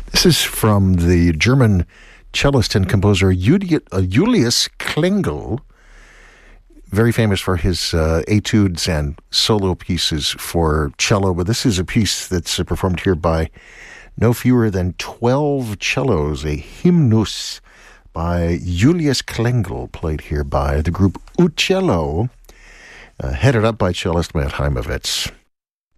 This is from the German cellist and composer Julius Klengel, very famous for his etudes and solo pieces for cello. But this is a piece that's performed here by no fewer than 12 cellos, a hymnus by Julius Klengel, played here by the group Uccello, headed up by cellist Matt Heimovitz.